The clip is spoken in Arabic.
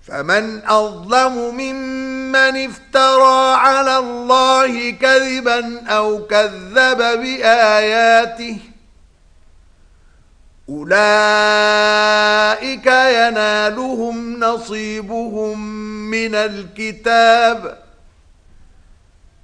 فمن أظلم ممن افترى على الله كذبا أو كذب بآياته أولئك ينالهم نصيبهم من الكتاب